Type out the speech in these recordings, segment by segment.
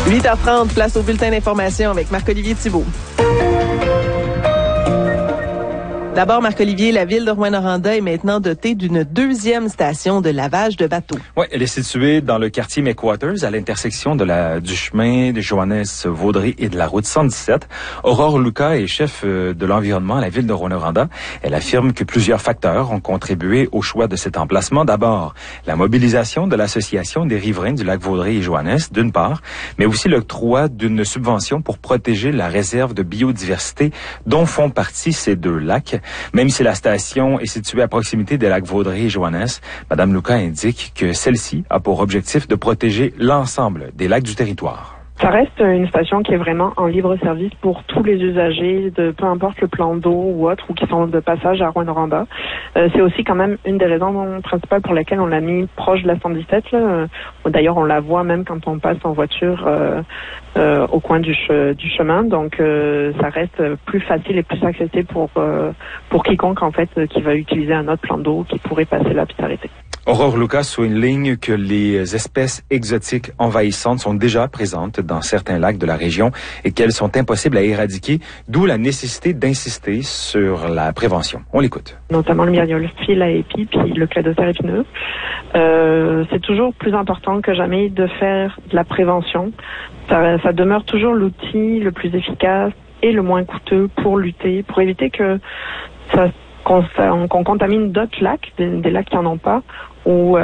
8h30, place au bulletin d'information avec Marc-Olivier Thibault. D'abord, Marc-Olivier, la ville de Rouyn-Noranda est maintenant dotée d'une deuxième station de lavage de bateaux. Oui, elle est située dans le quartier McWatters, à l'intersection du chemin de Joannès-Vaudrey et de la route 117. Aurore Lucas est chef de l'environnement à la ville de Rouyn-Noranda. Elle affirme que plusieurs facteurs ont contribué au choix de cet emplacement. D'abord, la mobilisation de l'association des riverains du lac Vaudrey et Joannès, d'une part, mais aussi l'octroi d'une subvention pour protéger la réserve de biodiversité dont font partie ces deux lacs. Même si la station est située à proximité des lacs Vaudrey et Joannès, Mme Lucas indique que celle-ci a pour objectif de protéger l'ensemble des lacs du territoire. Ça reste une station qui est vraiment en libre service pour tous les usagers de peu importe le plan d'eau ou autre ou qui sont de passage à Rouyn-Noranda. C'est aussi quand même une des raisons principales pour lesquelles on l'a mis proche de la 117. Là. D'ailleurs, on la voit même quand on passe en voiture au coin du chemin. Donc, ça reste plus facile et plus accessible pour quiconque en fait qui va utiliser un autre plan d'eau qui pourrait passer là puis s'arrêter. Aurore Lucas souligne que les espèces exotiques envahissantes sont déjà présentes dans certains lacs de la région et qu'elles sont impossibles à éradiquer, d'où la nécessité d'insister sur la prévention. On l'écoute. Notamment le myriophylle à épi puis le cladocère épineux. C'est toujours plus important que jamais de faire de la prévention. Ça demeure toujours l'outil le plus efficace et le moins coûteux pour lutter, pour éviter que qu'on contamine d'autres lacs, des lacs qui n'en ont pas, ou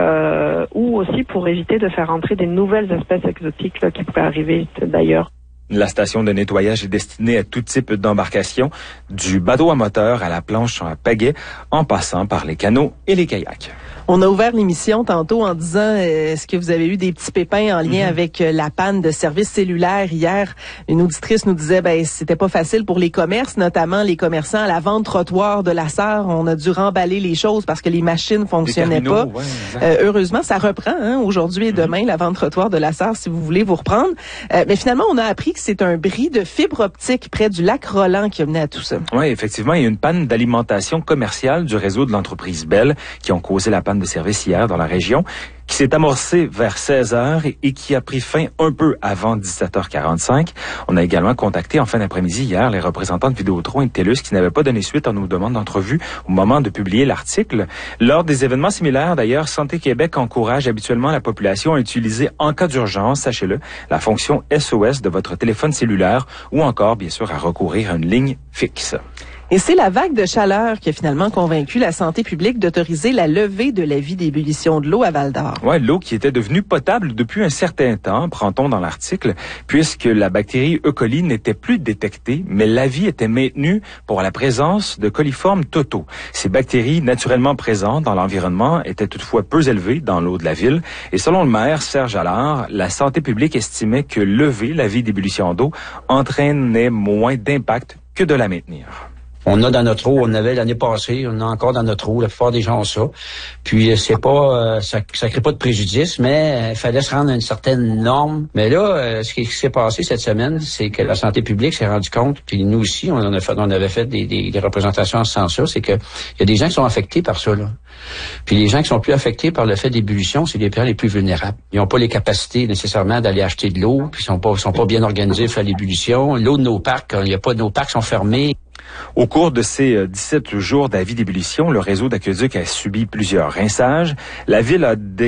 aussi pour éviter de faire entrer des nouvelles espèces exotiques là, qui pourraient arriver d'ailleurs. La station de nettoyage est destinée à tout type d'embarcation, du bateau à moteur à la planche à pagaie, en passant par les canots et les kayaks. On a ouvert l'émission tantôt en disant est-ce que vous avez eu des petits pépins en lien avec la panne de service cellulaire hier? Une auditrice nous disait c'était pas facile pour les commerces, notamment les commerçants à la vente trottoir de la Sarre. On a dû remballer les choses parce que les machines fonctionnaient pas. Ouais, heureusement, ça reprend aujourd'hui et demain la vente trottoir de la Sarre si vous voulez vous reprendre. Mais finalement, on a appris que c'est un bris de fibre optique près du lac Roland qui a mené à tout ça. Oui, effectivement, il y a une panne d'alimentation commerciale du réseau de l'entreprise Bell qui ont causé la panne de service hier dans la région, qui s'est amorcée vers 16h et qui a pris fin un peu avant 17h45. On a également contacté en fin d'après-midi hier les représentants de Vidéotron et de TELUS qui n'avaient pas donné suite à nos demandes d'entrevue au moment de publier l'article. Lors des événements similaires, d'ailleurs, Santé Québec encourage habituellement la population à utiliser en cas d'urgence, sachez-le, la fonction SOS de votre téléphone cellulaire ou encore, bien sûr, à recourir à une ligne fixe. Et c'est la vague de chaleur qui a finalement convaincu la santé publique d'autoriser la levée de l'avis d'ébullition de l'eau à Val-d'Or. Ouais, l'eau qui était devenue potable depuis un certain temps, prend-on dans l'article, puisque la bactérie E. coli n'était plus détectée, mais l'avis était maintenu pour la présence de coliformes totaux. Ces bactéries naturellement présentes dans l'environnement étaient toutefois peu élevées dans l'eau de la ville. Et selon le maire Serge Allard, la santé publique estimait que lever l'avis d'ébullition d'eau entraînait moins d'impact que de la maintenir. On a dans notre eau, on avait l'année passée, on a encore dans notre eau, la plupart des gens ont ça. Puis c'est pas, ça crée pas de préjudice, mais il fallait se rendre à une certaine norme. Mais là, ce qui s'est passé cette semaine, c'est que la santé publique s'est rendu compte, puis nous aussi, on avait fait des représentations en ce sens-là, c'est que il y a des gens qui sont affectés par ça, là. Puis les gens qui sont plus affectés par le fait d'ébullition, c'est les gens les plus vulnérables. Ils n'ont pas les capacités nécessairement d'aller acheter de l'eau, puis ils sont pas bien organisés pour faire l'ébullition. L'eau de nos parcs, nos parcs sont fermés. Au cours de ces 17 jours d'avis d'ébullition, le réseau d'aqueduc a subi plusieurs rinçages. La ville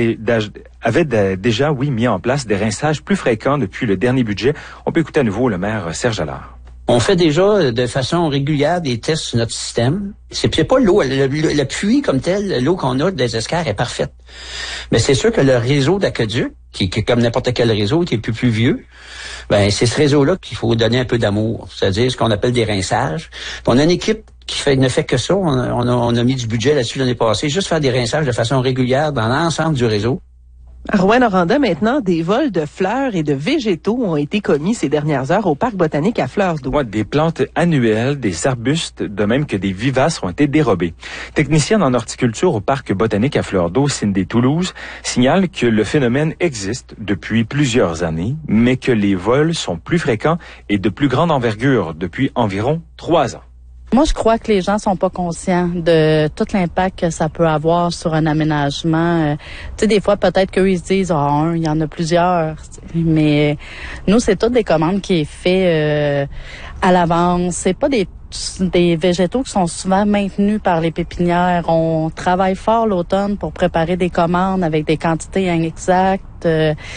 avait déjà mis en place des rinçages plus fréquents depuis le dernier budget. On peut écouter à nouveau le maire Serge Allard. On fait déjà de façon régulière des tests sur notre système. C'est pas l'eau, le puits comme tel, l'eau qu'on a des escarres est parfaite. Mais c'est sûr que le réseau d'aqueduc, qui est comme n'importe quel réseau, qui est plus vieux, c'est ce réseau-là qu'il faut donner un peu d'amour. C'est-à-dire ce qu'on appelle des rinçages. Puis on a une équipe qui ne fait que ça. On a mis du budget là-dessus l'année passée, juste faire des rinçages de façon régulière dans l'ensemble du réseau. À Rouyn-Noranda, maintenant, des vols de fleurs et de végétaux ont été commis ces dernières heures au parc botanique à Fleurs d'Eau. Ouais, des plantes annuelles, des arbustes, de même que des vivaces ont été dérobés. Technicienne en horticulture au parc botanique à Fleurs d'Eau, Cindy Toulouse, signale que le phénomène existe depuis plusieurs années, mais que les vols sont plus fréquents et de plus grande envergure depuis environ 3 ans. Moi, je crois que les gens sont pas conscients de tout l'impact que ça peut avoir sur un aménagement. Tu sais, des fois, peut-être qu'eux, ils se disent, il y en a plusieurs. Mais nous, c'est toutes des commandes qui est fait à l'avance. C'est pas des végétaux qui sont souvent maintenus par les pépinières. On travaille fort l'automne pour préparer des commandes avec des quantités exactes.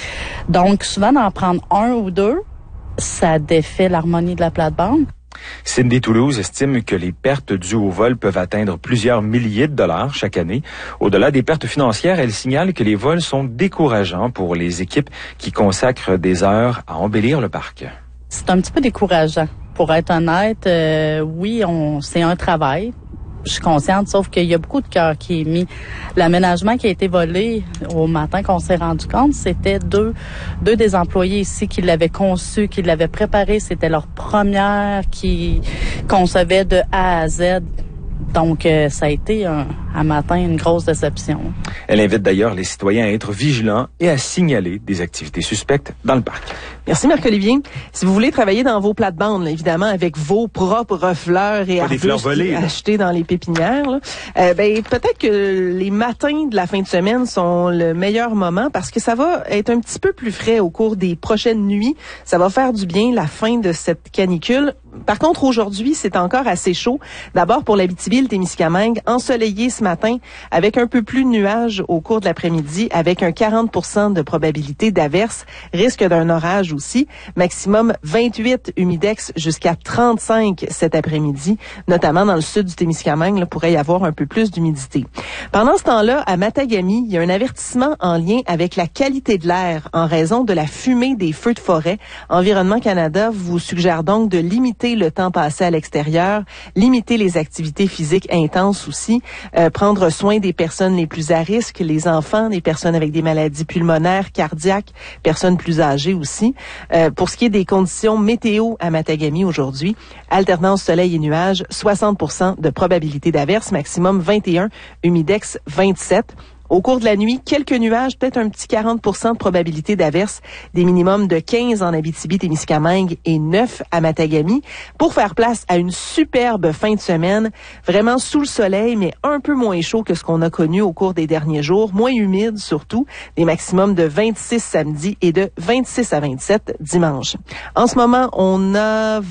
Donc, souvent, d'en prendre un ou deux, ça défait l'harmonie de la plate-bande. Cindy Toulouse estime que les pertes dues au vol peuvent atteindre plusieurs milliers de dollars chaque année. Au-delà des pertes financières, elle signale que les vols sont décourageants pour les équipes qui consacrent des heures à embellir le parc. C'est un petit peu décourageant. Pour être honnête, oui, c'est un travail. Je suis consciente, sauf qu'il y a beaucoup de cœur qui est mis. L'aménagement qui a été volé au matin qu'on s'est rendu compte, c'était deux des employés ici qui l'avaient conçu, qui l'avaient préparé. C'était leur première qui concevait de A à Z. Donc, ça a été un matin une grosse déception. Elle invite d'ailleurs les citoyens à être vigilants et à signaler des activités suspectes dans le parc. Merci Marc-Olivier. Si vous voulez travailler dans vos plates-bandes, là, évidemment, avec vos propres fleurs et arbustes achetés dans les pépinières, là, peut-être que les matins de la fin de semaine sont le meilleur moment parce que ça va être un petit peu plus frais au cours des prochaines nuits. Ça va faire du bien la fin de cette canicule. Par contre, aujourd'hui, c'est encore assez chaud. D'abord pour l'Abitibi-Témiscamingue, ensoleillé ce matin avec un peu plus de nuages au cours de l'après-midi, avec un 40% de probabilité d'averse, risque d'un orage aussi. Maximum 28 humidex jusqu'à 35 cet après-midi, notamment dans le sud du Témiscamingue, là, pourrait y avoir un peu plus d'humidité. Pendant ce temps-là, à Matagami, il y a un avertissement en lien avec la qualité de l'air en raison de la fumée des feux de forêt. Environnement Canada vous suggère donc de limiter le temps passé à l'extérieur, limiter les activités physiques intenses aussi, prendre soin des personnes les plus à risque, les enfants, les personnes avec des maladies pulmonaires, cardiaques, personnes plus âgées aussi. Pour ce qui est des conditions météo à Matagami aujourd'hui, alternance soleil et nuages, 60% de probabilité d'averse, maximum 21, humidex 27. Au cours de la nuit, quelques nuages, peut-être un petit 40% de probabilité d'averse, des minimums de 15 en Abitibi-Témiscamingue et 9 à Matagami, pour faire place à une superbe fin de semaine, vraiment sous le soleil, mais un peu moins chaud que ce qu'on a connu au cours des derniers jours, moins humide surtout, des maximums de 26 samedi et de 26 à 27 dimanche. En ce moment, on a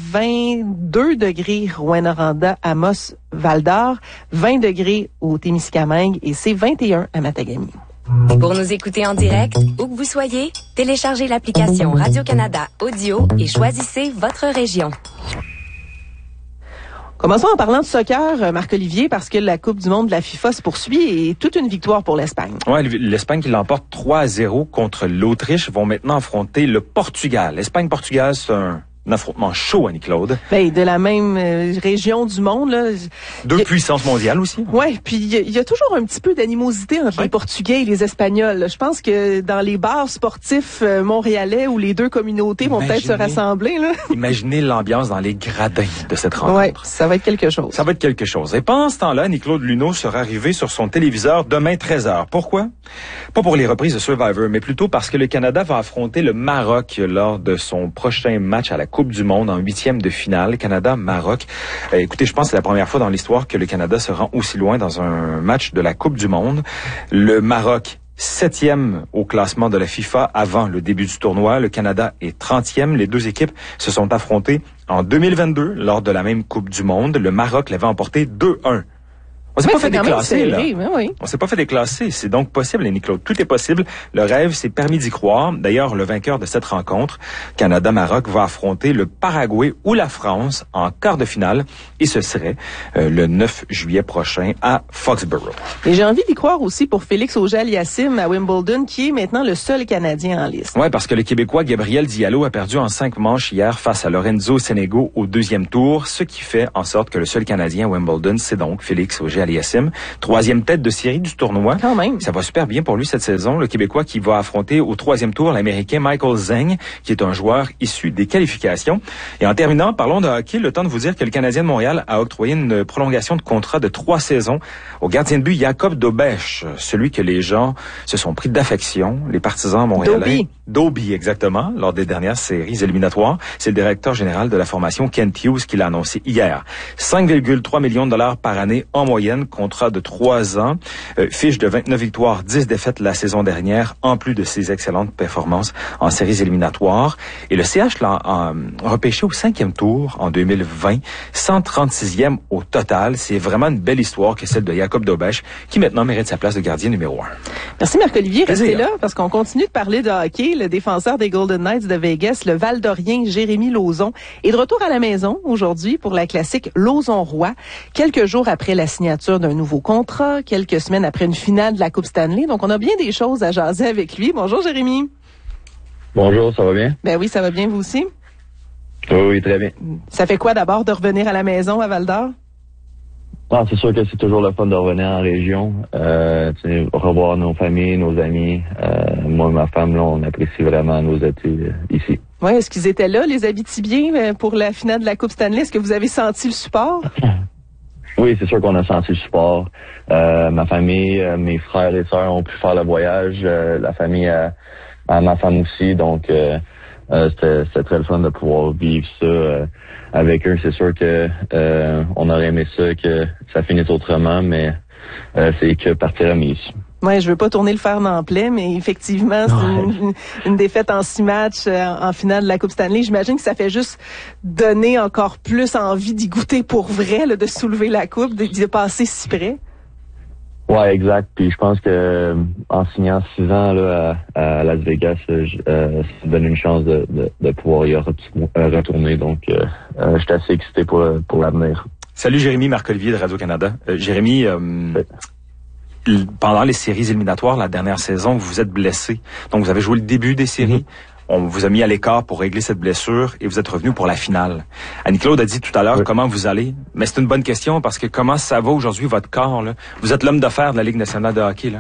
22 degrés Rouyn-Noranda, Amos, Val-d'Or, 20 degrés au Témiscamingue et c'est 21 à Matagami. Pour nous écouter en direct, où que vous soyez, téléchargez l'application Radio-Canada Audio et choisissez votre région. Commençons en parlant de soccer, Marc-Olivier, parce que la Coupe du monde de la FIFA se poursuit et toute une victoire pour l'Espagne. Ouais, l'Espagne qui l'emporte 3-0 contre l'Autriche vont maintenant affronter le Portugal. L'Espagne-Portugal, c'est un affrontement chaud, Annie-Claude. Ben, de la même région du monde, là. Deux puissances mondiales aussi. Ouais, puis il y a toujours un petit peu d'animosité entre les Portugais et les Espagnols. Je pense que dans les bars sportifs montréalais où les deux communautés vont peut-être se rassembler, là. Imaginez l'ambiance dans les gradins de cette rencontre. Ouais, ça va être quelque chose. Ça va être quelque chose. Et pendant ce temps-là, Annie-Claude Luneau sera arrivé sur son téléviseur demain 13h. Pourquoi? Pas pour les reprises de Survivor, mais plutôt parce que le Canada va affronter le Maroc lors de son prochain match à la Coupe du monde en 8e de finale, Canada-Maroc. Écoutez, je pense que c'est la première fois dans l'histoire que le Canada se rend aussi loin dans un match de la Coupe du monde. Le Maroc, 7e au classement de la FIFA avant le début du tournoi. Le Canada est 30e. Les deux équipes se sont affrontées en 2022 lors de la même Coupe du monde. Le Maroc l'avait emporté 2-1. On s'est pas fait déclasser, là. Oui. On s'est pas fait déclasser. C'est donc possible, Annie-Claude. Tout est possible. Le rêve s'est permis d'y croire. D'ailleurs, le vainqueur de cette rencontre, Canada-Maroc, va affronter le Paraguay ou la France en quart de finale. Et ce serait le 9 juillet prochain à Foxborough. Et j'ai envie d'y croire aussi pour Félix Auger-Aliassime à Wimbledon, qui est maintenant le seul Canadien en liste. Ouais, parce que le Québécois Gabriel Diallo a perdu en 5 manches hier face à Lorenzo Senego au deuxième tour, ce qui fait en sorte que le seul Canadien à Wimbledon, c'est donc Félix Auger-Aliassime. Troisième tête de série du tournoi. Quand même. Ça va super bien pour lui cette saison. Le Québécois qui va affronter au troisième tour l'Américain Michael Zeng, qui est un joueur issu des qualifications. Et en terminant, parlons de hockey. Le temps de vous dire que le Canadien de Montréal a octroyé une prolongation de contrat de 3 saisons au gardien de but Jacob Dobèche, celui que les gens se sont pris d'affection, les partisans montréalais. Dobie, exactement, lors des dernières séries éliminatoires. C'est le directeur général de la formation, Kent Hughes, qui l'a annoncé hier. 5,3 millions de dollars par année en moyenne, contrat de 3 ans, fiche de 29 victoires, 10 défaites la saison dernière, en plus de ses excellentes performances en séries éliminatoires. Et le CH l'a repêché au 5e tour en 2020, 136e au total. C'est vraiment une belle histoire que celle de Jacob Dobeš, qui maintenant mérite sa place de gardien numéro 1. Merci Marc-Olivier. Restez là parce qu'on continue de parler de hockey. Le défenseur des Golden Knights de Vegas, le Val-d'Orien Jérémy Lauzon, est de retour à la maison aujourd'hui pour la classique Lauzon-Roy. Quelques jours après la signature d'un nouveau contrat, quelques semaines après une finale de la Coupe Stanley. Donc, on a bien des choses à jaser avec lui. Bonjour Jérémy. Bonjour, ça va bien? Ben oui, ça va bien, vous aussi? Oui, très bien. Ça fait quoi d'abord de revenir à la maison à Val-d'Or? Ah, c'est sûr que c'est toujours le fun de revenir en région, revoir nos familles, nos amis. Moi et ma femme, là, on apprécie vraiment nos étés ici. Oui, est-ce qu'ils étaient là, les Abitibiens, pour la finale de la Coupe Stanley? Est-ce que vous avez senti le support? Oui, c'est sûr qu'on a senti le support. Ma famille, mes frères et sœurs ont pu faire le voyage. La famille à ma femme aussi, donc c'était très le fun de pouvoir vivre ça avec eux. C'est sûr que on aurait aimé ça que ça finisse autrement, mais c'est que partie remise. Ouais, je veux pas tourner le fer dans le plaid, mais effectivement, c'est une défaite en 6 matchs en finale de la Coupe Stanley. J'imagine que ça fait juste donner encore plus envie d'y goûter pour vrai, là, de soulever la coupe, d'y passer si près. Ouais, exact. Puis je pense que en signant 6 ans là à Las Vegas, ça donne une chance de pouvoir y retourner. Donc, je suis assez excité pour l'avenir. Salut Jérémy, Marc-Olivier de Radio-Canada. Jérémy, pendant les séries éliminatoires, la dernière saison, vous vous êtes blessé. Donc, vous avez joué le début des séries. On vous a mis à l'écart pour régler cette blessure et vous êtes revenu pour la finale. Annie-Claude a dit tout à l'heure comment vous allez. Mais c'est une bonne question parce que comment ça va aujourd'hui, votre corps, là? Vous êtes l'homme d'affaires de la Ligue nationale de hockey,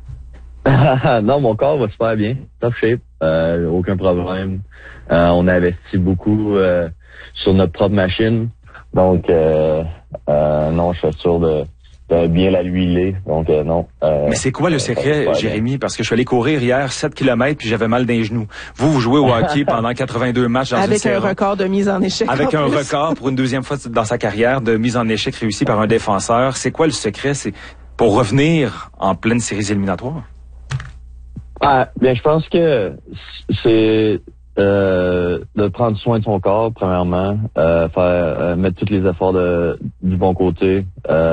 là. Non, mon corps va super bien. Top shape. Aucun problème. On a investi beaucoup sur notre propre machine. Donc, non, je suis sûr de bien la huiler, donc non. Mais c'est quoi le secret, Jérémy? Parce que je suis allé courir hier 7 km puis j'avais mal dans les genoux. Vous jouez au hockey pendant 82 matchs dans une avec un saison. record de mise en échec. Avec un record pour une deuxième fois dans sa carrière de mise en échec réussi par un défenseur. C'est quoi le secret? C'est pour revenir en pleine séries éliminatoires? Bien, je pense que c'est de prendre soin de son corps, premièrement, mettre tous les efforts du bon côté,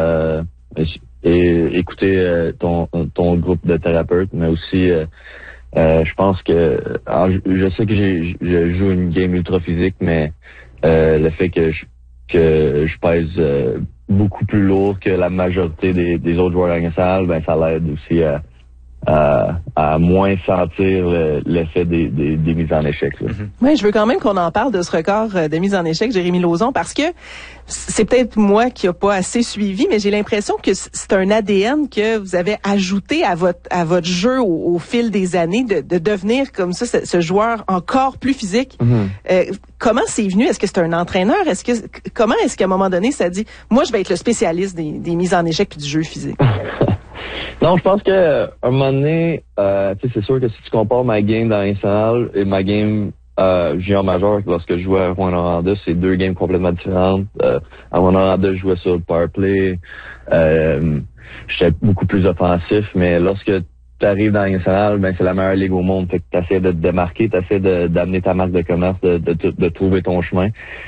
et écouter ton groupe de thérapeutes, mais aussi je pense que je sais que je joue une game ultra physique, mais le fait que je pèse beaucoup plus lourd que la majorité des autres joueurs de la salle, ben ça l'aide aussi à moins sentir l'effet des mises en échec. Oui, je veux quand même qu'on en parle de ce record de mise en échec, Jérémy Lauzon, parce que c'est peut-être moi qui n'a pas assez suivi, mais j'ai l'impression que c'est un ADN que vous avez ajouté à votre jeu au fil des années, de devenir comme ça ce joueur encore plus physique. Comment c'est venu? Est-ce que c'est un entraîneur? Comment est-ce qu'à un moment donné, ça dit, moi, je vais être le spécialiste des mises en échec et du jeu physique? Non, je pense que un moment donné, c'est sûr que si tu compares ma game dans l'international et ma game junior major lorsque je jouais à Rouyn-Noranda, c'est 2 games complètement différentes. À Rouyn-Noranda, je jouais sur le power play. J'étais beaucoup plus offensif, mais lorsque tu arrives dans l'international, ben c'est la meilleure ligue au monde. Fait que tu essaies de te démarquer, tu essaies d'amener ta marque de commerce, de trouver ton chemin.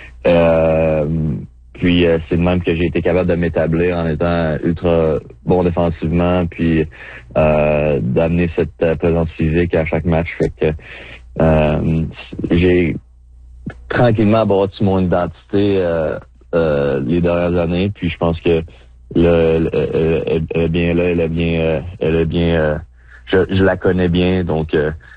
Puis c'est de même que j'ai été capable de m'établir en étant ultra bon défensivement, puis d'amener cette présence physique à chaque match. Fait que j'ai tranquillement bâti mon identité les dernières années, puis je pense que là, elle est bien là, elle est bien je la connais bien, donc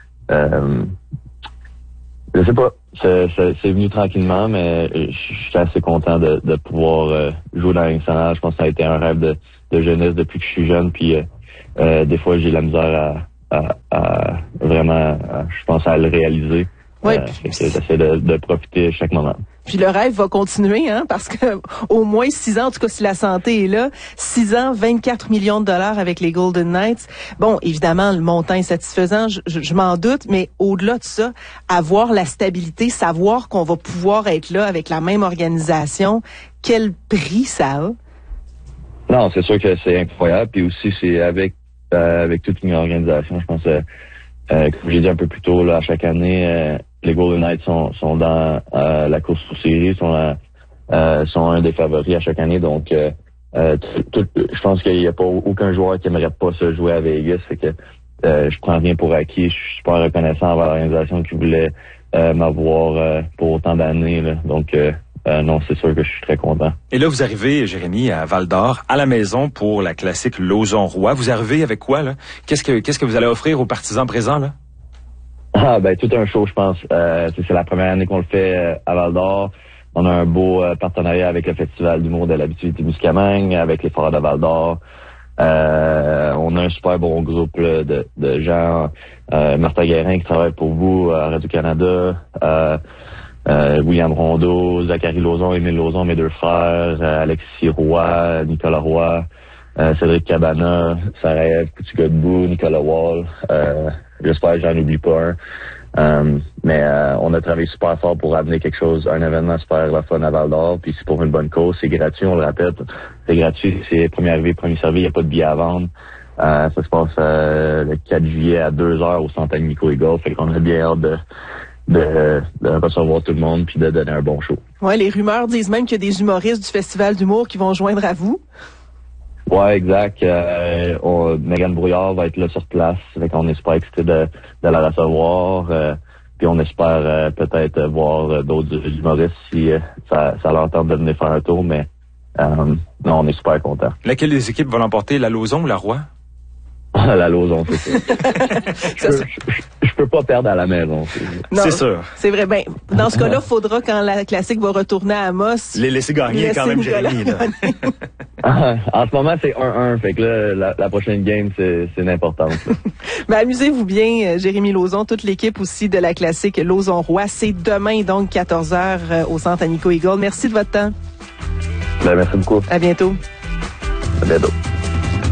je sais pas. C'est venu tranquillement, mais je suis assez content de pouvoir jouer dans l'international. Je pense que ça a été un rêve de jeunesse depuis que je suis jeune. Puis des fois, j'ai la misère à vraiment, je pense, à le réaliser. Ouais, j'essaie de profiter chaque moment. Puis le rêve va continuer, hein, parce que au moins 6 ans, en tout cas si la santé est là, 6 ans, 24 millions de dollars avec les Golden Knights. Bon, évidemment, le montant est satisfaisant, je m'en doute, mais au-delà de ça, avoir la stabilité, savoir qu'on va pouvoir être là avec la même organisation, quel prix ça a? Non, c'est sûr que c'est incroyable. Puis aussi, c'est avec toute une organisation. Je pense, comme j'ai dit un peu plus tôt, là, à chaque année, les Golden Knights sont dans la course aux séries, sont un des favoris à chaque année. Donc, je pense qu'il n'y a pas aucun joueur qui aimerait pas se jouer à Vegas. Fait que je prends rien pour acquis. Je suis super reconnaissant envers l'organisation qui voulait m'avoir pour autant d'années. Là. Donc, non, c'est sûr que je suis très content. Et là, vous arrivez, Jérémy, à Val-d'Or, à la maison pour la classique Lauson-Roy. Vous arrivez avec quoi, là? Qu'est-ce que vous allez offrir aux partisans présents, là? Ah, ben, tout un show, je pense. C'est la première année qu'on le fait à Val-d'Or. On a un beau partenariat avec le Festival d'humour de l'Abitibi-Témiscamingue, avec les Foreurs de Val-d'Or. On a un super bon groupe là, de gens. Martin Guérin qui travaille pour vous à Radio-Canada. William Rondeau, Zachary Lauzon, Émile Lauzon, mes deux frères, Alexis Roy, Nicolas Roy, Cédric Cabana, Sarah-Ève Coutu-Godbout, Nicolas Wall. J'espère que j'en oublie pas un. Mais on a travaillé super fort pour amener quelque chose, un événement super la fun à Val-d'Or, puis c'est pour une bonne cause, c'est gratuit, on le répète. C'est gratuit, c'est premier arrivé, premier servi, il n'y a pas de billets à vendre. Ça se passe le 4 juillet à 2h au Centre Nico et Golf, fait qu'on a bien hâte de recevoir tout le monde puis de donner un bon show. Ouais, les rumeurs disent même qu'il y a des humoristes du Festival d'humour qui vont joindre à vous. Ouais, exact. Mégane Brouillard va être là sur place. Fait qu'on est super excité de la recevoir. Puis on espère peut-être voir d'autres humoristes si ça leur tente de venir faire un tour. Mais non, on est super contents. Laquelle des équipes va l'emporter, la Lauson ou la Roy? La Lauson, c'est ça. Je peux pas perdre à la maison. C'est sûr. C'est vrai. Ben, dans ce cas-là, faudra, quand la classique va retourner à Amos, les laisser gagner quand même, Jérémy. En ce moment, c'est 1-1. Fait que là, la prochaine game, c'est une importance. Ben, amusez-vous bien, Jérémy Lauzon, toute l'équipe aussi de la classique Lauson-Roy. C'est demain, donc, 14h au Centre Nico et Golf. Merci de votre temps. Ben, merci beaucoup. À bientôt. À bientôt.